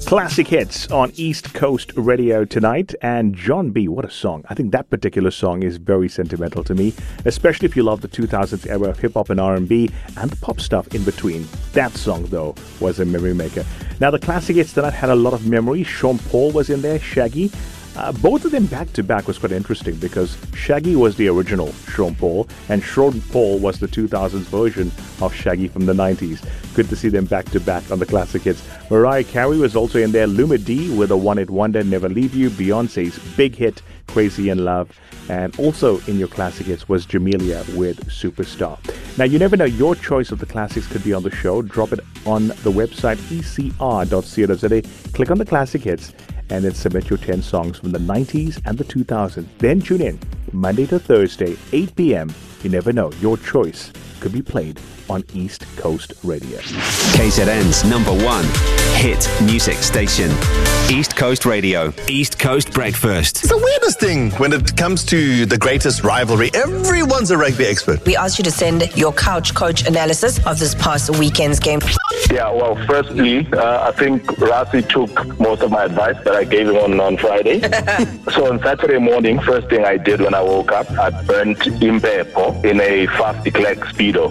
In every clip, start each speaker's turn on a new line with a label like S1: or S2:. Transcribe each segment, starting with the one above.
S1: Classic hits on East Coast Radio tonight. And John B, what a song. I think that particular song is very sentimental to me, especially if you love the 2000s era of hip-hop and R&B and the pop stuff in between. That song, though, was a memory maker. Now, the classic hits tonight had a lot of memory. Sean Paul was in there, Shaggy. Both of them back-to-back was quite interesting because Shaggy was the original Sean Paul and Sean Paul was the 2000s version of Shaggy from the 90s. Good to see them back-to-back on the classic hits. Mariah Carey was also in there, Luma D with a one-hit wonder, Never Leave You, Beyonce's big hit, Crazy in Love, and also in your classic hits was Jamelia with Superstar. Now, you never know, your choice of the classics could be on the show. Drop it on the website ecr.co.za, click on the classic hits, and then submit your 10 songs from the 90s and the 2000s. Then tune in Monday to Thursday, 8 p.m. You never know, your choice could be played on East Coast Radio.
S2: KZN's #1 hit music station. East Coast Radio. East Coast Breakfast.
S3: It's the weirdest thing when it comes to the greatest rivalry. Everyone's a rugby expert.
S4: We asked you to send your couch coach analysis of this past weekend's game.
S5: Yeah, well, firstly, I think Rassie took most of my advice that I gave him on Friday. So on Saturday morning, first thing I did when I woke up, I burnt Impepo in a fast declared speedo.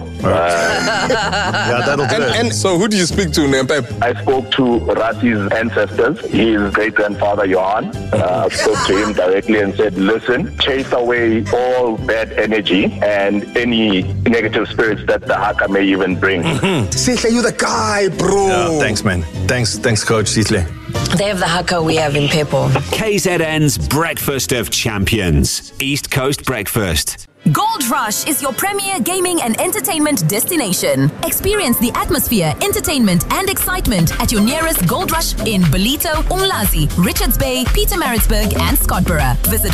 S3: Yeah, that'll do it.
S6: And so who do you speak to, Nempe?
S5: I spoke to Rassie's ancestors, his great-grandfather Johan. I spoke to him directly and said, listen, chase away all bad energy and any negative spirits that the haka may even bring.
S6: Sihle, you the guy, bro.
S3: Yeah, thanks, man. Thanks, Coach Sihle.
S4: They have the haka, we have in Pepo.
S2: KZN's Breakfast of Champions. East Coast Breakfast.
S7: Gold Rush is your premier gaming and entertainment destination. Experience the atmosphere, entertainment and excitement at your nearest Gold Rush in Ballito, Umlazi, Richards Bay, Pietermaritzburg and Scottborough. Visit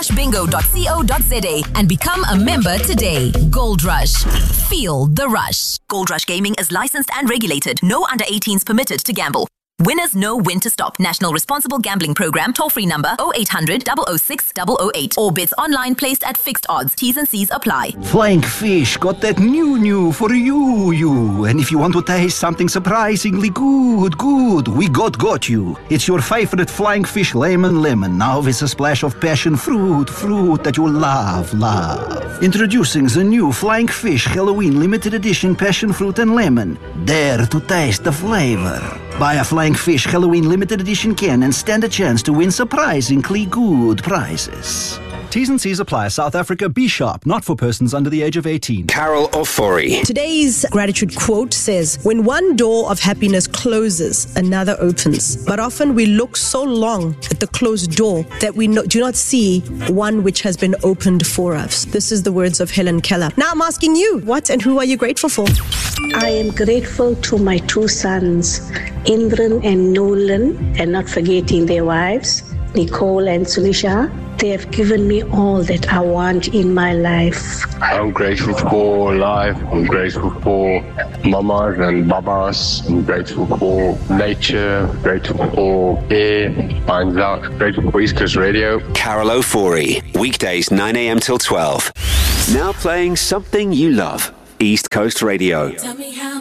S7: goldrushbingo.co.za and become a member today. Gold Rush. Feel the rush. Gold Rush Gaming is licensed and regulated. No under 18s permitted to gamble. Winners know when to stop. National Responsible Gambling Program. Toll-free number 0800 006 008. Or bids online placed at fixed odds. T's and C's apply.
S8: Flying Fish got that new for you. And if you want to taste something surprisingly good, we got you. It's your favorite Flying Fish lemon. Now with a splash of passion fruit that you love. Introducing the new Flying Fish Halloween limited edition passion fruit and lemon. Dare to taste the flavor. Buy a Flying Fish Halloween limited edition can and stand a chance to win surprisingly good prizes.
S9: T's and C's apply. South Africa, be sharp, not for persons under the age of 18.
S2: Carol Ofori.
S10: Today's gratitude quote says, when one door of happiness closes, another opens. But often we look so long at the closed door that we do not see one which has been opened for us. This is the words of Helen Keller. Now I'm asking you, what and who are you grateful for?
S11: I am grateful to my two sons, Indran and Nolan, and not forgetting their wives, Nicole and Sulisha. They have given me all that I want in my life.
S12: I'm grateful for life. I'm grateful for mamas and babas. I'm grateful for nature. Grateful for air. Finds out. Grateful for East Coast Radio.
S2: Carol Ofori. Weekdays 9 a.m. till 12. Now playing something you love. East Coast Radio.
S7: Tell me how